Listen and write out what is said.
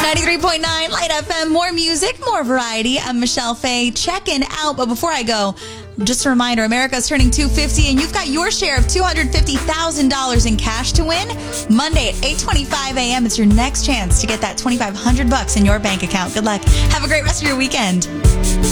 93.9 Light FM, more music, more variety. I'm Michelle Faye, checking out. But before I go, just a reminder, America's turning 250, and you've got your share of $250,000 in cash to win. Monday at 8:25 a.m. It's your next chance to get that $2,500 in your bank account. Good luck. Have a great rest of your weekend.